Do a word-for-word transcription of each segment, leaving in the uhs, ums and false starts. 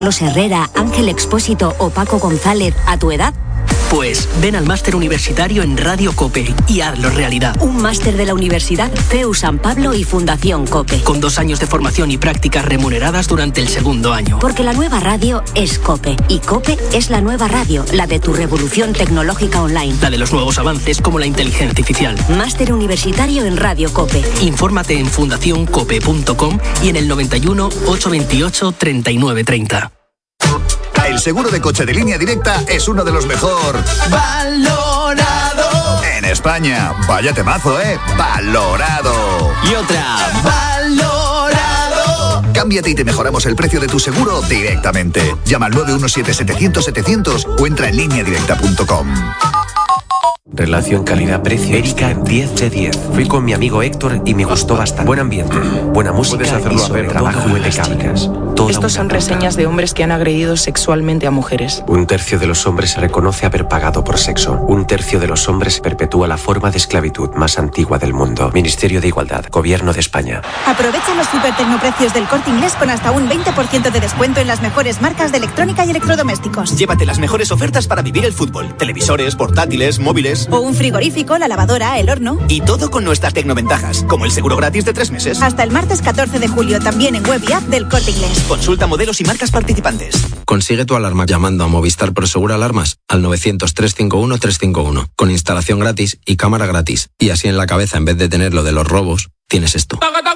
Carlos Herrera, Ángel Expósito o Paco González a tu edad? Pues ven al máster universitario en Radio COPE y hazlo realidad. Un máster de la Universidad C E U San Pablo y Fundación COPE. Con dos años de formación y prácticas remuneradas durante el segundo año. Porque la nueva radio es COPE y COPE es la nueva radio, la de tu revolución tecnológica online. La de los nuevos avances como la inteligencia artificial. Máster universitario en Radio COPE. Infórmate en fundación cope punto com y en el noventa y uno, ochocientos veintiocho, treinta y nueve treinta. El seguro de coche de Línea Directa es uno de los mejor valorado en España. Vaya temazo, ¿eh? Valorado. Y otra, valorado. Cámbiate y te mejoramos el precio de tu seguro directamente. Llama al nueve uno siete, setecientos, setecientos o entra en línea directa punto com. Relación calidad-precio. Erika, diez de diez. Fui con mi amigo Héctor y me gustó bastante. Buen ambiente, buena música y sobre trabajo impecable. Estos son reseñas de hombres que han agredido sexualmente a mujeres. Un tercio de los hombres reconoce haber pagado por sexo. Un tercio de los hombres perpetúa la forma de esclavitud más antigua del mundo. Ministerio de Igualdad, Gobierno de España. Aprovecha los supertecnoprecios del Corte Inglés con hasta un veinte por ciento de descuento en las mejores marcas de electrónica y electrodomésticos. Llévate las mejores ofertas para vivir el fútbol. Televisores, portátiles, móviles. O un frigorífico, la lavadora, el horno. Y todo con nuestras tecnoventajas, como el seguro gratis de tres meses. Hasta el martes catorce de julio, también en web y app del Corte Inglés. Consulta modelos y marcas participantes. Consigue tu alarma llamando a Movistar Prosegur Alarmas al novecientos, trescientos cincuenta y uno, trescientos cincuenta y uno, con instalación gratis y cámara gratis. Y así en la cabeza, en vez de tener lo de los robos, tienes esto.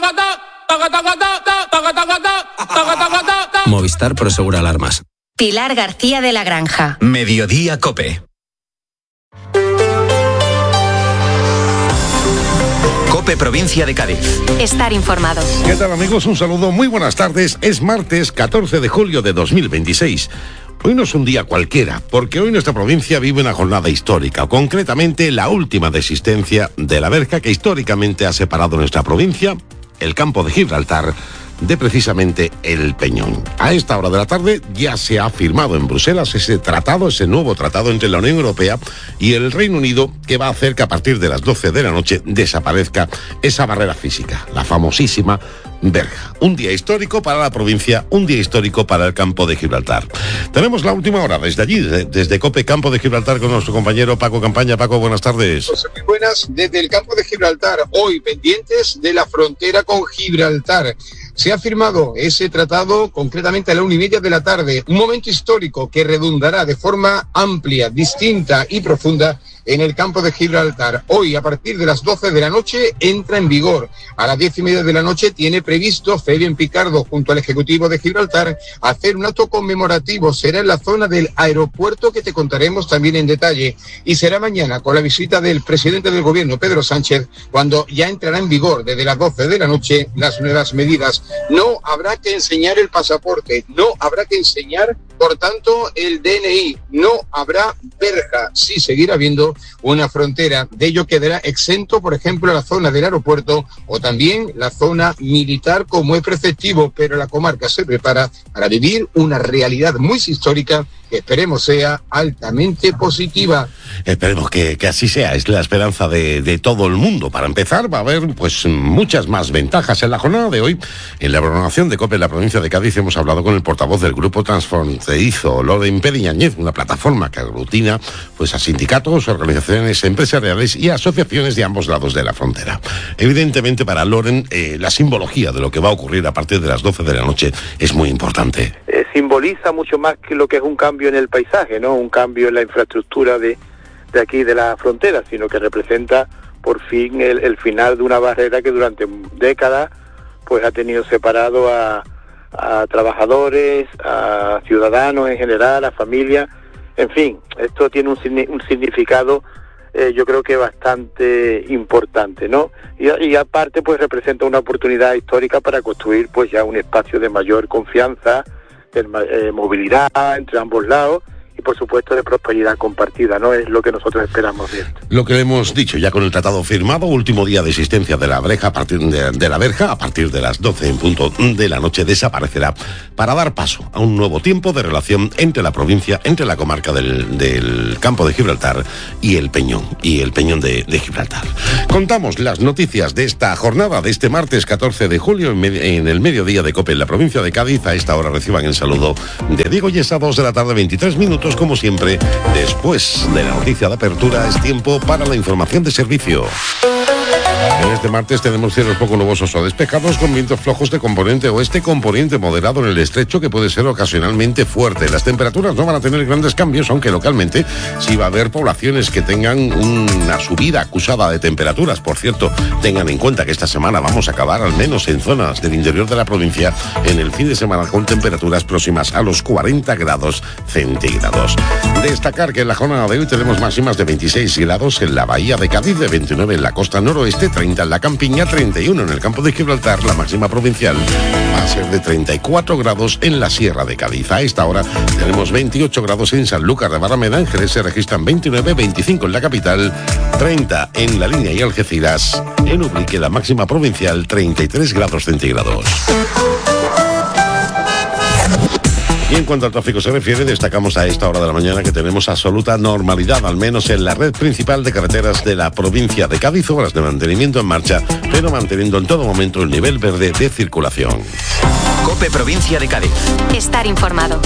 Movistar Prosegur Alarmas. Pilar García de la Granja. Mediodía COPE. COPE Provincia de Cádiz. Estar informado. ¿Qué tal, amigos? Un saludo, muy buenas tardes. Es martes catorce de julio de dos mil veintiséis. Hoy no es un día cualquiera, porque hoy nuestra provincia vive una jornada histórica, concretamente la última de existencia de la verja que históricamente ha separado nuestra provincia, el campo de Gibraltar, de precisamente el Peñón. A esta hora de la tarde ya se ha firmado en Bruselas ese tratado, ese nuevo tratado entre la Unión Europea y el Reino Unido, que va a hacer que a partir de las doce de la noche desaparezca esa barrera física, la famosísima verja. Un día histórico para la provincia, un día histórico para el campo de Gibraltar. Tenemos la última hora desde allí, desde COPE Campo de Gibraltar, con nuestro compañero Paco Campaña. Paco, buenas tardes. José, muy buenas. Desde el campo de Gibraltar, hoy pendientes de la frontera con Gibraltar. Se ha firmado ese tratado concretamente a la una y media de la tarde, un momento histórico que redundará de forma amplia, distinta y profunda en el campo de Gibraltar. Hoy, a partir de las doce de la noche, entra en vigor. A las diez y media de la noche tiene previsto Fabián Picardo, junto al Ejecutivo de Gibraltar, hacer un acto conmemorativo. Será en la zona del aeropuerto, que te contaremos también en detalle. Y será mañana, con la visita del presidente del Gobierno, Pedro Sánchez, cuando ya entrará en vigor desde las doce de la noche las nuevas medidas. No habrá que enseñar el pasaporte, no habrá que enseñar, por tanto, el D N I, no habrá verja, sí seguirá habiendo una frontera. De ello quedará exento, por ejemplo, la zona del aeropuerto o también la zona militar, como es preceptivo, pero la comarca se prepara para vivir una realidad muy histórica que esperemos sea altamente positiva. Esperemos que, que así sea, es la esperanza de, de todo el mundo. Para empezar, va a haber pues muchas más ventajas. En la jornada de hoy, en la programación de COPE en la provincia de Cádiz, hemos hablado con el portavoz del Grupo Transfronterizo, Loren Periñañez, una plataforma que aglutina pues a sindicatos, organizaciones empresariales y asociaciones de ambos lados de la frontera. Evidentemente, para Loren, eh, la simbología de lo que va a ocurrir a partir de las doce de la noche es muy importante. Eh, simboliza mucho más que lo que es un cambio en el paisaje, ¿no? Un cambio en la infraestructura de, de aquí de la frontera, sino que representa por fin el, el final de una barrera que durante décadas pues ha tenido separado a, a trabajadores, a ciudadanos en general, a familias. En fin, esto tiene un, un significado eh, yo creo que bastante importante, ¿no? Y, y aparte pues representa una oportunidad histórica para construir pues ya un espacio de mayor confianza, de eh, movilidad entre ambos lados, y por supuesto de prosperidad compartida, ¿no? Es lo que nosotros esperamos de esto. Lo que hemos dicho ya con el tratado firmado, último día de existencia de la verja, a partir de, de la verja, a partir de las doce en punto de la noche desaparecerá para dar paso a un nuevo tiempo de relación entre la provincia, entre la comarca del, del Campo de Gibraltar y el Peñón, y el Peñón de, de Gibraltar. Contamos las noticias de esta jornada, de este martes catorce de julio, en, en el mediodía de COPE en la provincia de Cádiz. A esta hora reciban el saludo de Diego Yesa, dos de la tarde, veintitrés minutos, como siempre. Después de la noticia de apertura, es tiempo para la información de servicio. En este martes tenemos cielos poco nubosos o despejados con vientos flojos de componente oeste, componente moderado en el estrecho, que puede ser ocasionalmente fuerte. Las temperaturas no van a tener grandes cambios, aunque localmente sí va a haber poblaciones que tengan una subida acusada de temperaturas. Por cierto, tengan en cuenta que esta semana vamos a acabar, al menos en zonas del interior de la provincia, en el fin de semana con temperaturas próximas a los cuarenta grados centígrados. Destacar que en la jornada de hoy tenemos máximas de veintiséis grados en la bahía de Cádiz, de veintinueve en la costa noroeste, treinta en la Campiña, treinta y uno en el Campo de Gibraltar. La máxima provincial va a ser de treinta y cuatro grados en la Sierra de Cádiz. A esta hora tenemos veintiocho grados en Sanlúcar de Barrameda. En Jerez se registran veintinueve, veinticinco en la capital, treinta en La Línea y Algeciras. En Ubrique la máxima provincial, treinta y tres grados centígrados. Y en cuanto al tráfico se refiere, destacamos a esta hora de la mañana que tenemos absoluta normalidad, al menos en la red principal de carreteras de la provincia de Cádiz, obras de mantenimiento en marcha, pero manteniendo en todo momento el nivel verde de circulación. COPE Provincia de Cádiz. Estar informado.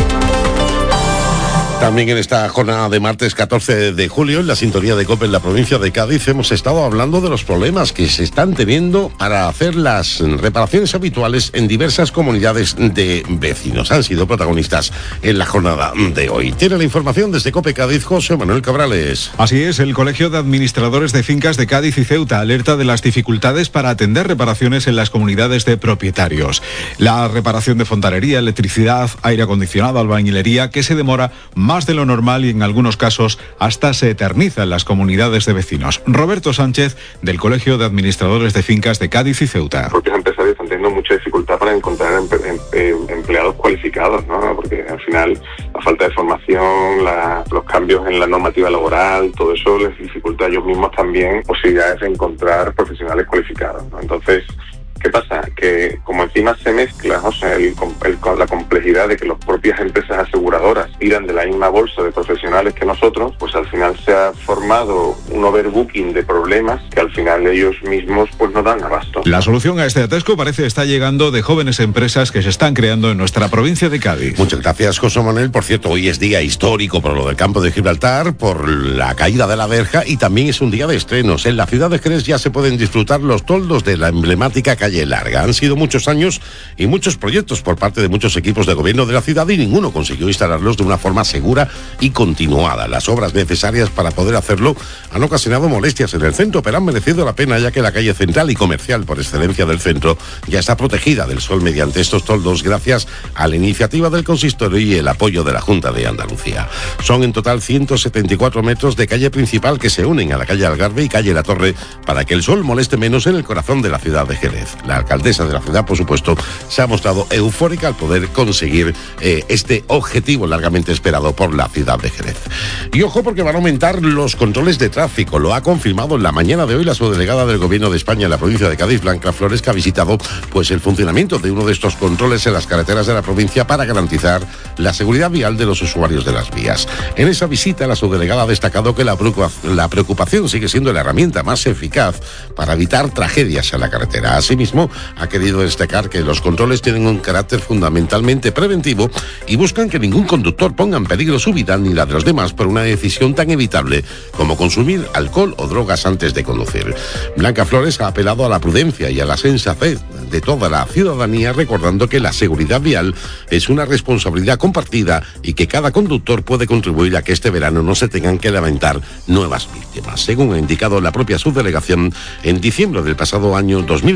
También en esta jornada de martes catorce de julio, en la sintonía de COPE en la provincia de Cádiz, hemos estado hablando de los problemas que se están teniendo para hacer las reparaciones habituales en diversas comunidades de vecinos. Han sido protagonistas en la jornada de hoy. Tiene la información desde COPE Cádiz, José Manuel Cabrales. Así es, el Colegio de Administradores de Fincas de Cádiz y Ceuta alerta de las dificultades para atender reparaciones en las comunidades de propietarios. La reparación de fontanería, electricidad, aire acondicionado, albañilería, que se demora más de lo normal y en algunos casos hasta se eterniza en las comunidades de vecinos. Roberto Sánchez, del Colegio de Administradores de Fincas de Cádiz y Ceuta. Los propios empresarios están teniendo mucha dificultad para encontrar empe- em- empleados cualificados, ¿no? Porque al final la falta de formación, la, los cambios en la normativa laboral, todo eso les dificulta a ellos mismos también posibilidades de encontrar profesionales cualificados, ¿no? Entonces, ¿qué pasa? Que como encima se mezcla, o sea, el, el, la complejidad de que las propias empresas aseguradoras tiran de la misma bolsa de profesionales que nosotros, pues al final se ha formado un overbooking de problemas que al final ellos mismos pues no dan abasto. La solución a este atasco parece estar llegando de jóvenes empresas que se están creando en nuestra provincia de Cádiz. Muchas gracias, José Manuel. Por cierto, hoy es día histórico por lo del Campo de Gibraltar, por la caída de la verja, y también es un día de estrenos. En la ciudad de Jerez ya se pueden disfrutar los toldos de la emblemática calle Larga. Han sido muchos años y muchos proyectos por parte de muchos equipos de gobierno de la ciudad y ninguno consiguió instalarlos de una forma segura y continuada. Las obras necesarias para poder hacerlo han ocasionado molestias en el centro, pero han merecido la pena, ya que la calle central y comercial por excelencia del centro ya está protegida del sol mediante estos toldos gracias a la iniciativa del consistorio y el apoyo de la Junta de Andalucía. Son en total ciento setenta y cuatro metros de calle principal que se unen a la calle Algarve y calle La Torre para que el sol moleste menos en el corazón de la ciudad de Jerez. La alcaldesa de la ciudad, por supuesto, se ha mostrado eufórica al poder conseguir eh, este objetivo largamente esperado por la ciudad de Jerez. Y ojo, porque van a aumentar los controles de tráfico. Lo ha confirmado en la mañana de hoy la subdelegada del Gobierno de España en la provincia de Cádiz, Blanca Flores, que ha visitado pues el funcionamiento de uno de estos controles en las carreteras de la provincia para garantizar la seguridad vial de los usuarios de las vías. En esa visita, la subdelegada ha destacado que la preocupación sigue siendo la herramienta más eficaz para evitar tragedias en la carretera. Asimismo, ha querido destacar que los controles tienen un carácter fundamentalmente preventivo y buscan que ningún conductor ponga en peligro su vida ni la de los demás por una decisión tan evitable como consumir alcohol o drogas antes de conducir. Blanca Flores ha apelado a la prudencia y a la sensatez de toda la ciudadanía, recordando que la seguridad vial es una responsabilidad compartida y que cada conductor puede contribuir a que este verano no se tengan que lamentar nuevas víctimas. Según ha indicado la propia subdelegación, en diciembre del pasado año dos mil veinticinco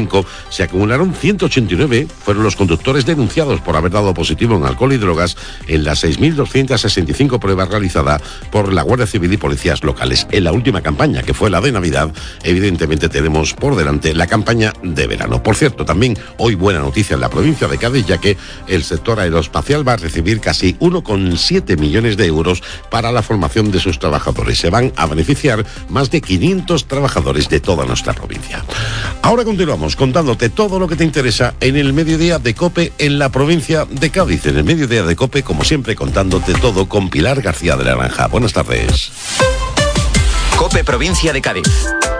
cinco se acumularon ciento ochenta y nueve, fueron los conductores denunciados por haber dado positivo en alcohol y drogas en las seis mil doscientas sesenta y cinco pruebas realizadas por la Guardia Civil y policías locales. En la última campaña, que fue la de Navidad, evidentemente tenemos por delante la campaña de verano. Por cierto, también hoy buena noticia en la provincia de Cádiz, ya que el sector aeroespacial va a recibir casi uno coma siete millones de euros para la formación de sus trabajadores. Se van a beneficiar más de quinientos trabajadores de toda nuestra provincia. Ahora continuamos contándote todo lo que te interesa en el Mediodía de COPE en la provincia de Cádiz. En el Mediodía de COPE, como siempre, contándote todo con Pilar García de la Granja. Buenas tardes. COPE Provincia de Cádiz.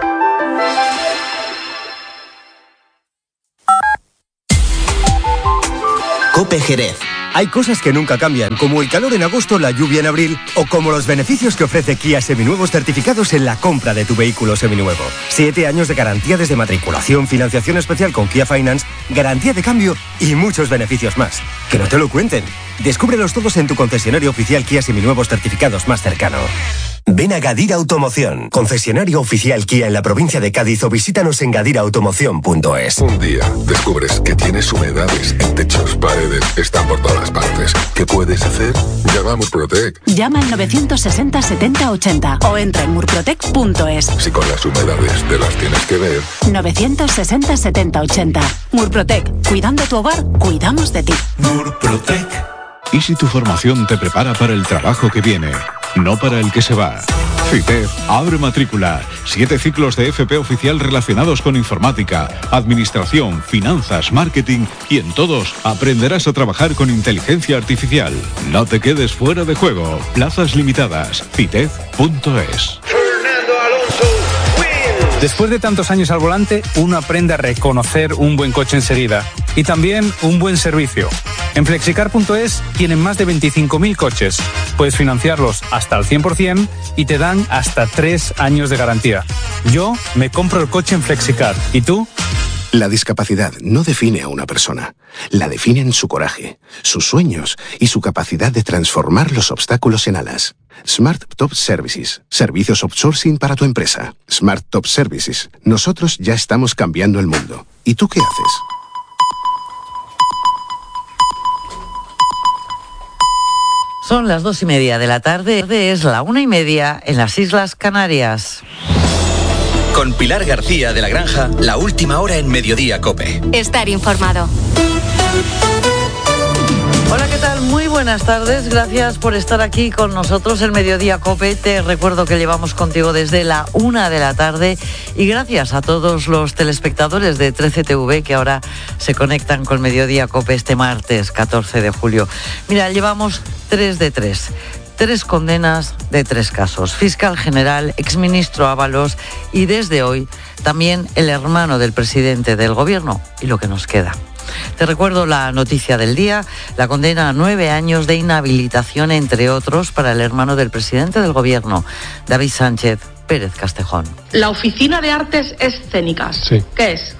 COPE Jerez. Hay cosas que nunca cambian, como el calor en agosto, la lluvia en abril, o como los beneficios que ofrece Kia Seminuevos certificados en la compra de tu vehículo seminuevo. Siete años de garantía desde matriculación, financiación especial con Kia Finance, garantía de cambio y muchos beneficios más. Que no te lo cuenten. Descúbrelos todos en tu concesionario oficial Kia Seminuevos certificados más cercano. Ven a Gadira Automoción, concesionario oficial Kia en la provincia de Cádiz, o visítanos en gadira automoción punto es. Un día descubres que tienes humedades en techos, paredes, están por todas partes. ¿Qué puedes hacer? Llama a Murprotec. Llama al novecientos sesenta setenta ochenta o entra en murprotec punto es. Si con las humedades te las tienes que ver. novecientos sesenta setenta ochenta. Murprotec. Cuidando tu hogar, cuidamos de ti. Murprotec. ¿Y si tu formación te prepara para el trabajo que viene, no para el que se va? CITEF abre matrícula. Siete ciclos de F P oficial relacionados con informática, administración, finanzas, marketing, y en todos aprenderás a trabajar con inteligencia artificial. No te quedes fuera de juego. Plazas limitadas. citef punto es. Después de tantos años al volante, uno aprende a reconocer un buen coche enseguida y también un buen servicio. En flexicar punto es tienen más de veinticinco mil coches. Puedes financiarlos hasta al cien por ciento y te dan hasta tres años de garantía. Yo me compro el coche en Flexicar. ¿Y tú? La discapacidad no define a una persona. La definen su coraje, sus sueños y su capacidad de transformar los obstáculos en alas. Smart Top Services. Servicios outsourcing para tu empresa. Smart Top Services. Nosotros ya estamos cambiando el mundo. ¿Y tú qué haces? Son las dos y media de la tarde, es la una y media en las Islas Canarias. Con Pilar García de la Granja, la última hora en Mediodía COPE. Estar informado. Hola, ¿qué tal? Muy buenas tardes. Gracias por estar aquí con nosotros en Mediodía COPE. Te recuerdo que llevamos contigo desde la una de la tarde y gracias a todos los telespectadores de trece T V que ahora se conectan con Mediodía COPE este martes catorce de julio. Mira, llevamos tres de tres. Tres condenas de tres casos. Fiscal general, exministro Ábalos y desde hoy también el hermano del presidente del gobierno y lo que nos queda. Te recuerdo la noticia del día, la condena a nueve años de inhabilitación, entre otros, para el hermano del presidente del gobierno, David Sánchez Pérez Castejón. La Oficina de Artes Escénicas, sí. ¿Qué es?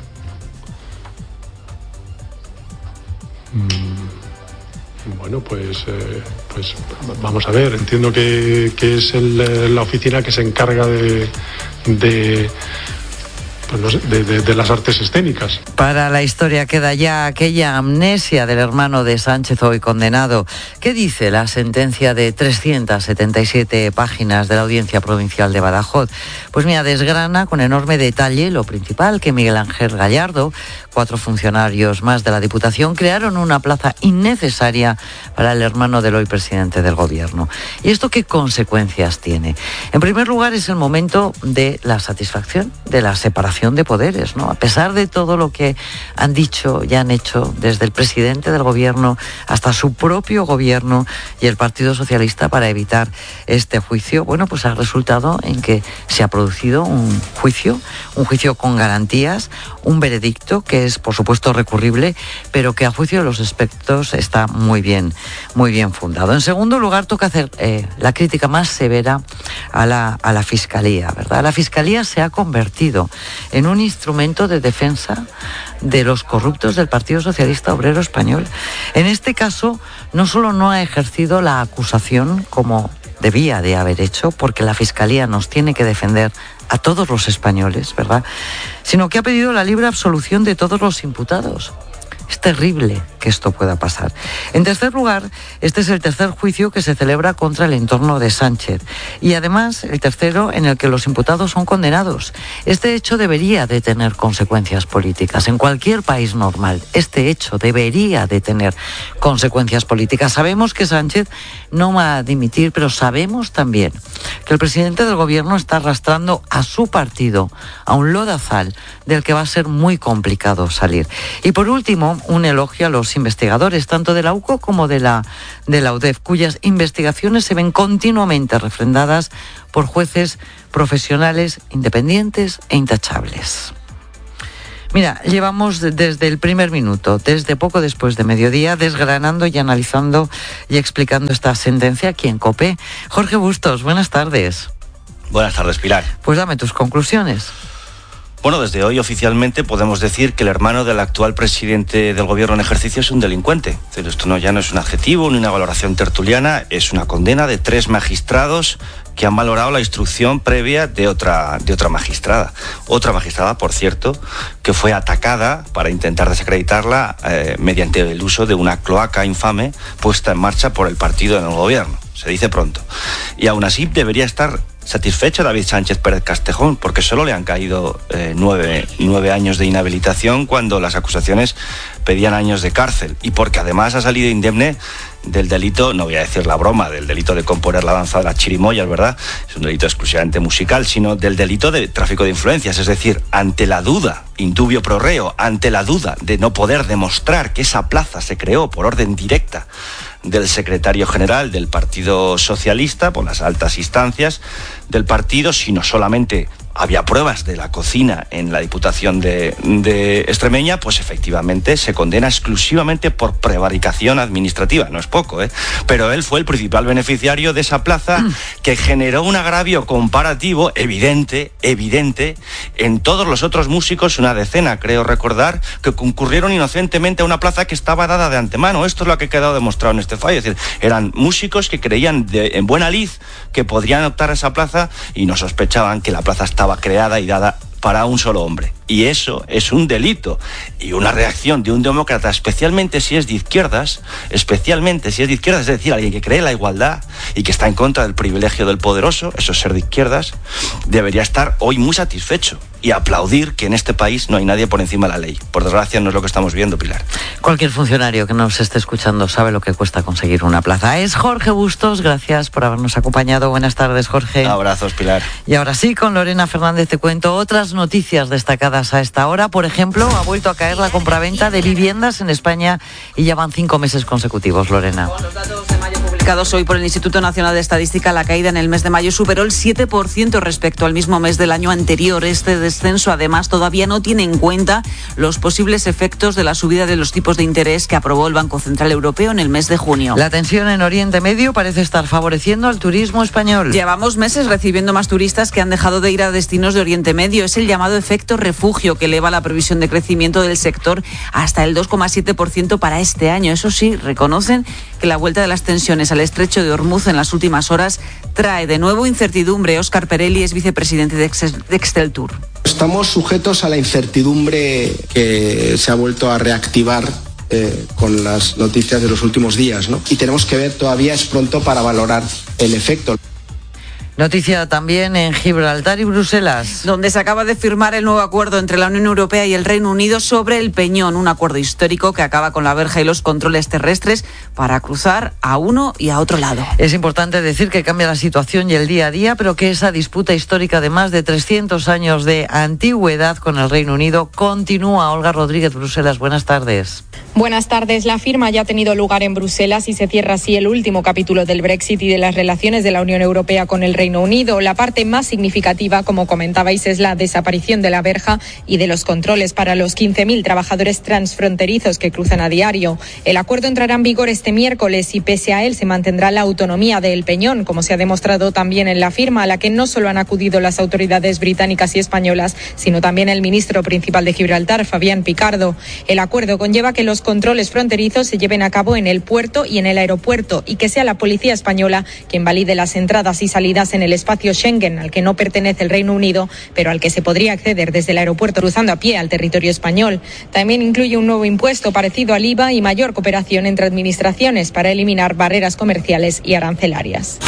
Mm, bueno, pues, eh, pues vamos a ver, entiendo que, que es el, la oficina que se encarga de... de Pues no sé, de, de, de las artes escénicas. Para la historia queda ya aquella amnesia del hermano de Sánchez, hoy condenado. ¿Qué dice la sentencia de trescientas setenta y siete páginas de la Audiencia Provincial de Badajoz? Pues mira, desgrana con enorme detalle lo principal, que Miguel Ángel Gallardo, cuatro funcionarios más de la Diputación, crearon una plaza innecesaria para el hermano del hoy presidente del gobierno. ¿Y esto qué consecuencias tiene? En primer lugar, es el momento de la satisfacción, de la separación de poderes, ¿no? A pesar de todo lo que han dicho y han hecho desde el presidente del gobierno hasta su propio gobierno y el Partido Socialista para evitar este juicio, bueno, pues ha resultado en que se ha producido un juicio, un juicio con garantías, un veredicto que es, por supuesto, recurrible, pero que a juicio de los expertos está muy bien, muy bien fundado. En segundo lugar, toca hacer eh, la crítica más severa a la, a la Fiscalía, ¿verdad? La Fiscalía se ha convertido en un instrumento de defensa de los corruptos del Partido Socialista Obrero Español. En este caso, no solo no ha ejercido la acusación como debía de haber hecho, porque la Fiscalía nos tiene que defender a todos los españoles, ¿verdad? Sino que ha pedido la libre absolución de todos los imputados. Es terrible que esto pueda pasar. En tercer lugar, este es el tercer juicio que se celebra contra el entorno de Sánchez. Y además, el tercero en el que los imputados son condenados. Este hecho debería de tener consecuencias políticas. En cualquier país normal, este hecho debería de tener consecuencias políticas. Sabemos que Sánchez no va a dimitir, pero sabemos también que el presidente del gobierno está arrastrando a su partido a un lodazal del que va a ser muy complicado salir. Y por último, un elogio a los investigadores, tanto de la U C O como de la, de la U D E F, cuyas investigaciones se ven continuamente refrendadas por jueces profesionales, independientes e intachables. Mira, llevamos desde el primer minuto, desde poco después de mediodía, desgranando y analizando y explicando esta sentencia aquí en COPE. Jorge Bustos, buenas tardes. Buenas tardes, Pilar. Pues dame tus conclusiones. Bueno, desde hoy oficialmente podemos decir que el hermano del actual presidente del gobierno en ejercicio es un delincuente. Esto no, ya no es un adjetivo ni una valoración tertuliana, es una condena de tres magistrados que han valorado la instrucción previa de otra, de otra magistrada. Otra magistrada, por cierto, que fue atacada para intentar desacreditarla eh, mediante el uso de una cloaca infame puesta en marcha por el partido en el gobierno. Se dice pronto. Y aún así debería estar satisfecho David Sánchez Pérez Castejón, porque solo le han caído eh, nueve, nueve años de inhabilitación cuando las acusaciones pedían años de cárcel, y porque además ha salido indemne del delito, no voy a decir la broma, del delito de componer la danza de las chirimoyas, ¿verdad? Es un delito exclusivamente musical, sino del delito de tráfico de influencias, es decir, ante la duda, indubio pro reo, ante la duda de no poder demostrar que esa plaza se creó por orden directa del secretario general del Partido Socialista, por las altas instancias del partido, sino solamente había pruebas de la cocina en la Diputación de, de Extremeña, pues efectivamente se condena exclusivamente por prevaricación administrativa. No es poco, ¿eh? Pero él fue el principal beneficiario de esa plaza, que generó un agravio comparativo evidente, evidente, en todos los otros músicos, una decena, creo recordar, que concurrieron inocentemente a una plaza que estaba dada de antemano. Esto es lo que ha quedado demostrado en este fallo. Es decir, eran músicos que creían de, en buena lid que podrían optar a esa plaza y no sospechaban que la plaza estaba creada y dada para un solo hombre. Y eso es un delito y una reacción de un demócrata, especialmente si es de izquierdas, especialmente si es de izquierdas, es decir, alguien que cree en la igualdad y que está en contra del privilegio del poderoso, eso es ser de izquierdas, debería estar hoy muy satisfecho y aplaudir que en este país no hay nadie por encima de la ley. Por desgracia no es lo que estamos viendo, Pilar. Cualquier funcionario que nos esté escuchando sabe lo que cuesta conseguir una plaza. Es Jorge Bustos, gracias por habernos acompañado. Buenas tardes, Jorge. Abrazos, Pilar. Y ahora sí, con Lorena Fernández te cuento otras noticias destacadas a esta hora. Por ejemplo, ha vuelto a caer la compraventa de viviendas en España y ya van cinco meses consecutivos, Lorena. Con los datos de mayo publicados hoy por el Instituto Nacional de Estadística, la caída en el mes de mayo superó el siete por ciento respecto al mismo mes del año anterior. Este descenso, además, todavía no tiene en cuenta los posibles efectos de la subida de los tipos de interés que aprobó el Banco Central Europeo en el mes de junio. La tensión en Oriente Medio parece estar favoreciendo al turismo español. Llevamos meses recibiendo más turistas que han dejado de ir a destinos de Oriente Medio. Es el llamado efecto refugio, que eleva la previsión de crecimiento del sector hasta el dos coma siete por ciento para este año. Eso sí, reconocen que la vuelta de las tensiones al estrecho de Hormuz en las últimas horas trae de nuevo incertidumbre. Óscar Perelli es vicepresidente de Exceltur. Estamos sujetos a la incertidumbre que se ha vuelto a reactivar eh, con las noticias de los últimos días, ¿no? Y tenemos que ver, todavía es pronto para valorar el efecto. Noticia también en Gibraltar y Bruselas, donde se acaba de firmar el nuevo acuerdo entre la Unión Europea y el Reino Unido sobre el Peñón, un acuerdo histórico que acaba con la verja y los controles terrestres para cruzar a uno y a otro lado. Es importante decir que cambia la situación y el día a día, pero que esa disputa histórica de más de trescientos años de antigüedad con el Reino Unido continúa. Olga Rodríguez, Bruselas, buenas tardes. Buenas tardes. La firma ya ha tenido lugar en Bruselas y se cierra así el último capítulo del Brexit y de las relaciones de la Unión Europea con el Reino Reino Unido. La parte más significativa, como comentabais, es la desaparición de la verja y de los controles para los quince mil trabajadores transfronterizos que cruzan a diario. El acuerdo entrará en vigor este miércoles y pese a él se mantendrá la autonomía de El Peñón, como se ha demostrado también en la firma, a la que no solo han acudido las autoridades británicas y españolas, sino también el ministro principal de Gibraltar, Fabián Picardo. El acuerdo conlleva que los controles fronterizos se lleven a cabo en el puerto y en el aeropuerto y que sea la policía española quien valide las entradas y salidas en el espacio Schengen, al que no pertenece el Reino Unido, pero al que se podría acceder desde el aeropuerto cruzando a pie al territorio español. También incluye un nuevo impuesto parecido al I V A y mayor cooperación entre administraciones para eliminar barreras comerciales y arancelarias.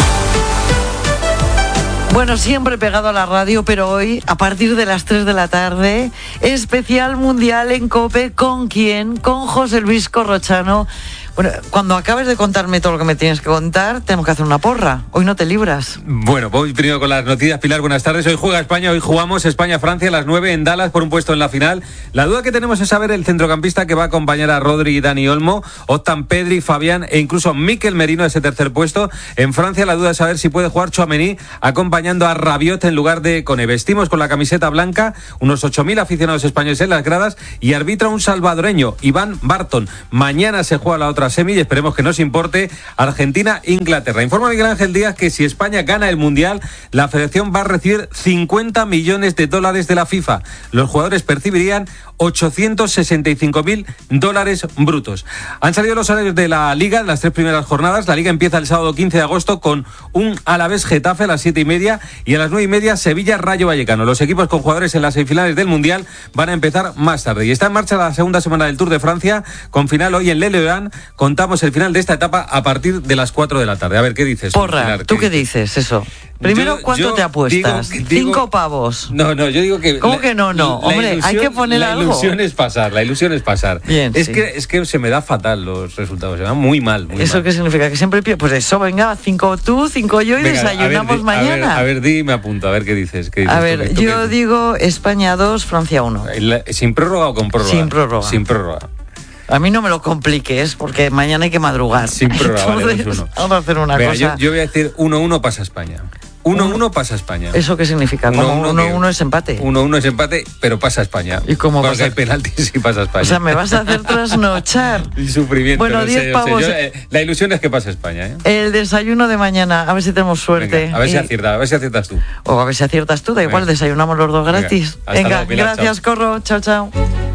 Bueno, siempre pegado a la radio, pero hoy, a partir de las tres de la tarde, especial mundial en COPE. ¿Con quién? Con José Luis Corrochano. Bueno, cuando acabes de contarme todo lo que me tienes que contar, tenemos que hacer una porra. Hoy no te libras. Bueno, voy primero con las noticias. Pilar, buenas tardes. Hoy juega España, hoy jugamos España-Francia a las nueve en Dallas por un puesto en la final. La duda que tenemos es saber el centrocampista que va a acompañar a Rodri y Dani Olmo, optan Pedri, Fabián e incluso Mikel Merino a ese tercer puesto. En Francia la duda es saber si puede jugar Tchouaméni acompañando a Rabiot en lugar de Koné. Vestimos con la camiseta blanca, unos ocho mil aficionados españoles en las gradas y arbitra un salvadoreño, Iván Barton. Mañana se juega la otra semi y esperemos que nos importe Argentina-Inglaterra. Informa Miguel Ángel Díaz que si España gana el Mundial, la federación va a recibir cincuenta millones de dólares de la FIFA. Los jugadores percibirían ochocientos sesenta y cinco mil dólares brutos. Han salido los horarios de la Liga en las tres primeras jornadas. La Liga empieza el sábado quince de agosto con un Alavés Getafe a las siete y media y a las nueve y media Sevilla Rayo Vallecano. Los equipos con jugadores en las semifinales del Mundial van a empezar más tarde. Y está en marcha la segunda semana del Tour de Francia con final hoy en Le Leurán. Contamos el final de esta etapa a partir de las cuatro de la tarde. A ver, ¿qué dices? Porra, Pilar, ¿tú qué dices? dices eso? Primero, yo, ¿cuánto yo te apuestas? Digo, digo, Cinco pavos. No, no, yo digo que... ¿Cómo la, que no, no? Hombre, ilusión, hay que poner la algo. La ilusión es pasar, la ilusión es pasar. Bien, es, sí. que, es que se me da fatal los resultados, se me da muy mal. Muy ¿Eso mal. qué significa? Que siempre pierdo. Pues eso, venga, cinco tú, cinco yo y Venga, desayunamos a ver, di, mañana. A ver, a ver, di, me apunto, a ver qué dices. Qué dices a tú, ver, tú, yo qué... digo España dos, Francia uno. ¿Sin prórroga o con prórroga? Sin prórroga. Sin prórroga. A mí no me lo compliques, porque mañana hay que madrugar. Sin prórroga, vale, Entonces, dos uno. Vamos a hacer una Venga, cosa. Yo, yo voy a decir uno uno pasa España. uno uno pasa España. ¿Eso qué significa? Como uno uno es empate. uno uno es empate, pero pasa España. ¿Y cómo Porque pasa? hay penaltis y pasa España. O sea, me vas a hacer trasnochar. Y sufrimiento. Bueno, no diez sé, pavos. O sea, yo, eh, la ilusión es que pase España, ¿eh? El desayuno de mañana, a ver si tenemos suerte. Venga, a ver si y... aciertas, a ver si aciertas tú. O a ver si aciertas tú, da igual, Venga. desayunamos los dos gratis. Venga, hasta Venga, luego, Pilar, gracias, chao. Corro. Chao, chao.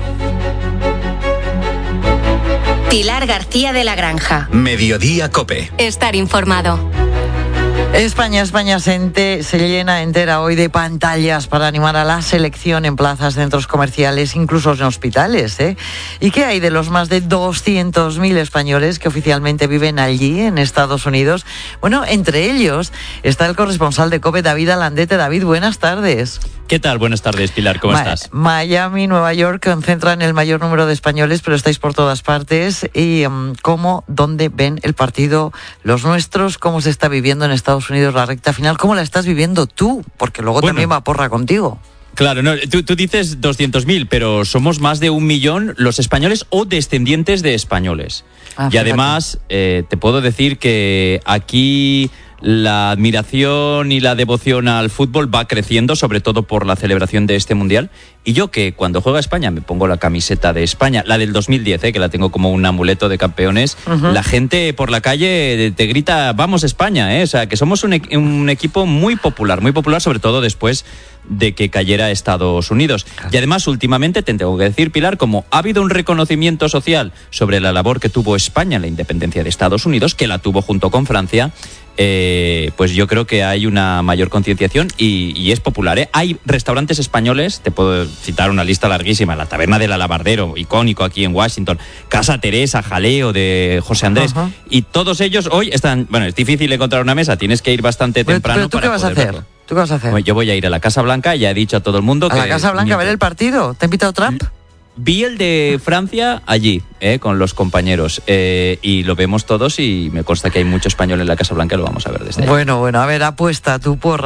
Pilar García de la Granja. Mediodía Cope. Estar informado. España, España se, ente, se llena entera hoy de pantallas para animar a la selección en plazas, centros comerciales, incluso en hospitales, ¿eh? ¿Y qué hay de los más de doscientos mil españoles que oficialmente viven allí, en Estados Unidos? Bueno, entre ellos está el corresponsal de COPE, David Alandete. David, buenas tardes. ¿Qué tal? Buenas tardes, Pilar, ¿cómo Ma- estás? Miami, Nueva York concentran el mayor número de españoles, pero estáis por todas partes. ¿Y um, cómo, dónde ven el partido los nuestros? ¿Cómo se está viviendo en Estados Unidos la recta final? ¿Cómo la estás viviendo tú? Porque luego Bueno. también va porra contigo. Claro, no, tú, tú dices doscientos mil, pero somos más de un millón los españoles o descendientes de españoles. Ah, y fíjate. además, eh, te puedo decir que aquí la admiración y la devoción al fútbol va creciendo, sobre todo por la celebración de este Mundial. Y yo que cuando juega España me pongo la camiseta de España, la del dos mil diez, eh, que la tengo como un amuleto de campeones, Ujú. la gente por la calle te grita, vamos España, eh. O sea, que somos un, e- un equipo muy popular, muy popular, sobre todo después de que cayera Estados Unidos. Y además, últimamente, te tengo que decir, Pilar, como ha habido un reconocimiento social sobre la labor que tuvo España en la independencia de Estados Unidos, que la tuvo junto con Francia, eh, pues yo creo que hay una mayor concienciación y, y es popular, ¿eh? Hay restaurantes españoles, te puedo citar una lista larguísima, la Taberna del Alabardero, icónico aquí en Washington, Casa Teresa, Jaleo de José Andrés, Ajá. y todos ellos hoy están, bueno, es difícil encontrar una mesa, tienes que ir bastante Pero, temprano. pero ¿tú qué para vas a poder hacer? verlo. ¿Tú qué vas a hacer? Bueno, yo voy a ir a la Casa Blanca y ya he dicho a todo el mundo ¿A que... la Casa Blanca a ver el partido? ¿Te ha invitado Trump? Vi el de Francia allí, eh, con los compañeros, eh, y lo vemos todos y me consta que hay mucho español en la Casa Blanca y lo vamos a ver desde ahí. Bueno, bueno, a ver, apuesta tu porra.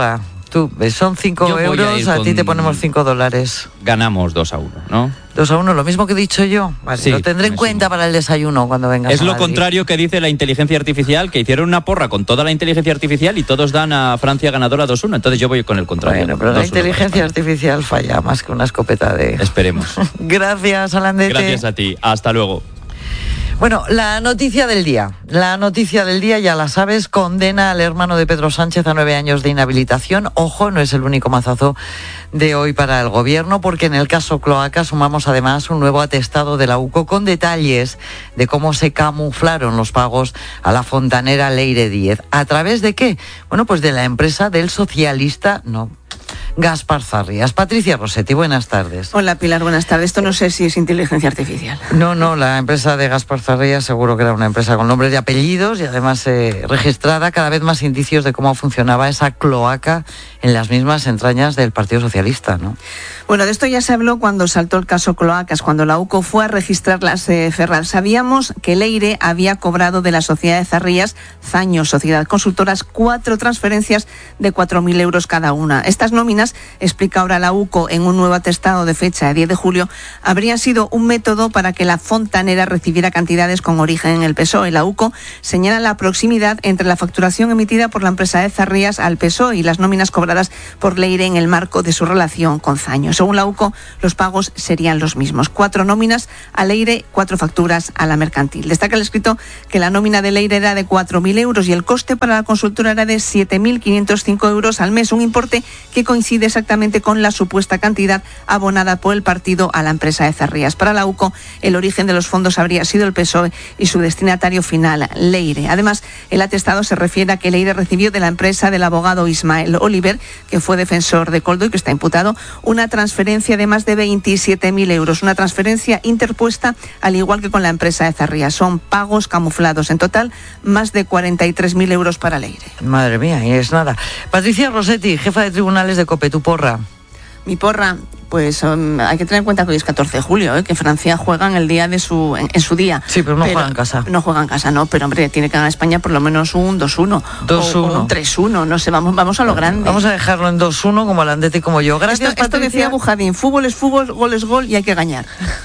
Tú, son cinco euros, a, a ti te ponemos cinco dólares. Ganamos dos a uno, ¿no? dos a uno, lo mismo que he dicho yo. Vale, sí, lo tendré en cuenta para el desayuno cuando vengas. Es lo contrario que dice la inteligencia artificial, que hicieron una porra con toda la inteligencia artificial y todos dan a Francia ganadora dos uno. Entonces yo voy con el contrario. Bueno, pero la inteligencia artificial falla más que una escopeta de... Esperemos. Gracias, Alandete. Gracias a ti. Hasta luego. Bueno, la noticia del día. La noticia del día, ya la sabes, condena al hermano de Pedro Sánchez a nueve años de inhabilitación. Ojo, no es el único mazazo de hoy para el gobierno, porque en el caso Cloaca sumamos además un nuevo atestado de la U C O con detalles de cómo se camuflaron los pagos a la fontanera Leire Díez. ¿A través de qué? Bueno, pues de la empresa del socialista, no, Gaspar Zarrías. Patricia Rossetti, buenas tardes. Hola Pilar, buenas tardes. Esto no sé si es inteligencia artificial. No, no, la empresa de Gaspar Zarrías seguro que era una empresa con nombres y apellidos y además eh, registrada. Cada vez más indicios de cómo funcionaba esa cloaca en las mismas entrañas del Partido Socialista, ¿no? Bueno, de esto ya se habló cuando saltó el caso Cloacas, cuando la U C O fue a registrar las eh, Ferral. Sabíamos que Leire había cobrado de la sociedad de Zarrías, Zaño, Sociedad Consultoras, cuatro transferencias de cuatro mil euros cada una. Estas nóminas, explica ahora la U C O en un nuevo atestado de fecha de diez de julio, habrían sido un método para que la fontanera recibiera cantidades con origen en el P S O E. La U C O señala la proximidad entre la facturación emitida por la empresa de Zarrías al P S O E y las nóminas cobradas por Leire en el marco de su relación con Zaño. Según la U C O, los pagos serían los mismos. Cuatro nóminas a Leire, cuatro facturas a la mercantil. Destaca el escrito que la nómina de Leire era de cuatro mil euros y el coste para la consultora era de siete mil quinientos cinco euros al mes, un importe que coincide exactamente con la supuesta cantidad abonada por el partido a la empresa de Zarrías. Para la U C O, el origen de los fondos habría sido el P S O E y su destinatario final, Leire. Además, el atestado se refiere a que Leire recibió de la empresa del abogado Ismael Oliver, que fue defensor de Koldo y que está imputado, una transferencia de más de veintisiete mil euros, una transferencia interpuesta al igual que con la empresa de Zarrías. Son pagos camuflados. En total, más de cuarenta y tres mil euros para Leire. Madre mía, y es nada. Patricia Rossetti, jefa de tribunales de COPE, tu porra. Mi porra, pues um, hay que tener en cuenta que hoy es catorce de julio, ¿eh? Que Francia juega en el día de su en, en su día. Sí, pero no pero, juega en casa. No juega en casa, no, pero hombre, tiene que ganar España por lo menos un dos uno. dos uno. O un tres uno, no sé, vamos, vamos a lo grande. Vamos a dejarlo en dos uno como Alandete y como yo. Gracias, esto, esto decía Bujadín, fútbol es fútbol, gol es gol y hay que ganar.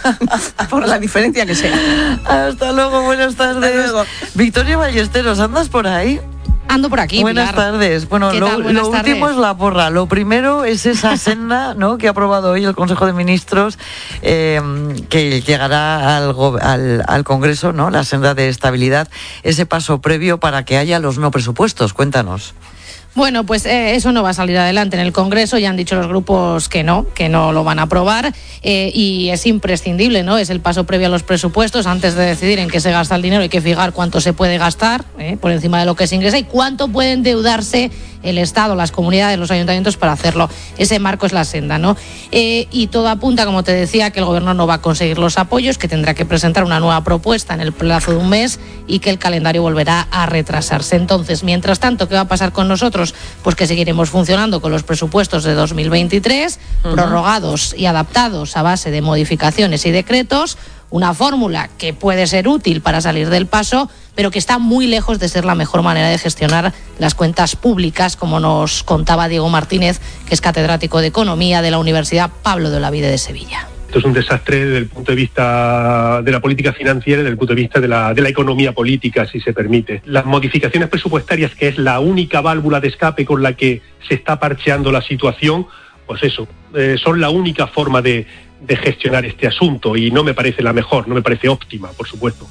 Por la diferencia que sea. Hasta luego, buenas tardes. Hasta luego. Victoria Ballesteros, ¿andas por ahí? Ando por aquí, Buenas Pilar. tardes. Bueno, lo, Buenas lo tardes. último es la porra. Lo primero es esa senda, ¿no?, que ha aprobado hoy el Consejo de Ministros, eh, que llegará al, al, al Congreso, ¿no?, la senda de estabilidad, ese paso previo para que haya los no presupuestos. Cuéntanos. Bueno, pues eh, eso no va a salir adelante en el Congreso, ya han dicho los grupos que no, que no lo van a aprobar eh, y es imprescindible, ¿no? Es el paso previo a los presupuestos. Antes de decidir en qué se gasta el dinero hay que fijar cuánto se puede gastar eh, por encima de lo que se ingresa y cuánto puede endeudarse el Estado, las comunidades, los ayuntamientos para hacerlo. Ese marco es la senda, ¿no? Eh, y todo apunta, como te decía, que el Gobierno no va a conseguir los apoyos, que tendrá que presentar una nueva propuesta en el plazo de un mes y que el calendario volverá a retrasarse. Entonces, mientras tanto, ¿qué va a pasar con nosotros? Pues que seguiremos funcionando con los presupuestos de dos mil veintitrés, uh-huh. prorrogados y adaptados a base de modificaciones y decretos, una fórmula que puede ser útil para salir del paso, pero que está muy lejos de ser la mejor manera de gestionar las cuentas públicas, como nos contaba Diego Martínez, que es catedrático de Economía de la Universidad Pablo de Olavide de Sevilla. Esto es un desastre desde el punto de vista de la política financiera y desde el punto de vista de la, de la economía política, si se permite. Las modificaciones presupuestarias, que es la única válvula de escape con la que se está parcheando la situación, pues eso, eh, son la única forma de, de gestionar este asunto y no me parece la mejor, no me parece óptima, por supuesto.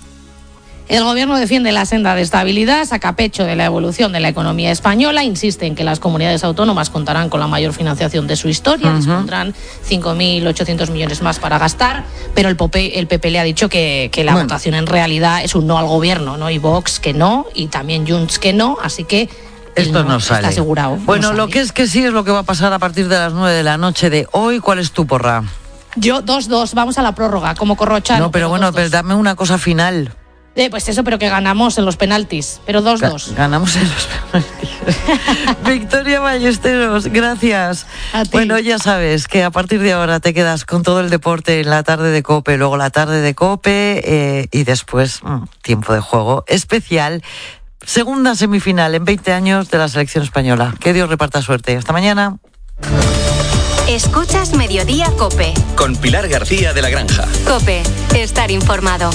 El Gobierno defiende la senda de estabilidad, saca pecho de la evolución de la economía española, insiste en que las comunidades autónomas contarán con la mayor financiación de su historia, uh-huh. dispondrán cinco mil ochocientos millones más para gastar, pero el P P, el P P le ha dicho que, que la bueno. votación en realidad es un no al Gobierno, ¿no? Y Vox que no, y también Junts que no, así que esto no, no sale. Está asegurado. Bueno, no lo que es que sí es lo que va a pasar a partir de las nueve de la noche de hoy. ¿Cuál es tu porra? Yo dos dos, vamos a la prórroga, como Corrochano. No, pero, pero bueno, dos, pero dame una cosa final. Eh, pues eso, pero que ganamos en los penaltis, pero dos dos. Ga- ganamos en los penaltis. Victoria Ballesteros, gracias. A ti. Bueno, ya sabes que a partir de ahora te quedas con todo el deporte en la tarde de COPE, luego la tarde de COPE eh, y después mmm, tiempo de juego especial. Segunda semifinal en veinte años de la selección española. Que Dios reparta suerte. Hasta mañana. Escuchas Mediodía COPE. Con Pilar García de la Granja. COPE. Estar informado.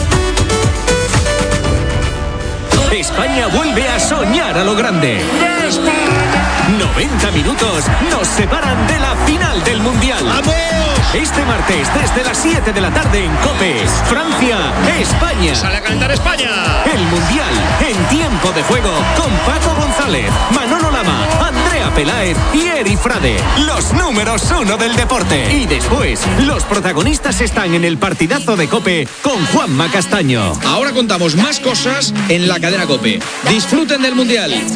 España vuelve a soñar a lo grande. noventa minutos nos separan de la final del Mundial. ¡Vamos! Este martes desde las siete de la tarde en COPE. Francia, España. Sale a cantar España. El Mundial en tiempo de juego con Paco González, Manolo Lama, Andrea Peláez y Eri Frade. Los números uno del deporte. Y después, los protagonistas están en el partidazo de COPE con Juanma Castaño. Ahora contamos más cosas en la cadena COPE. Disfruten del Mundial.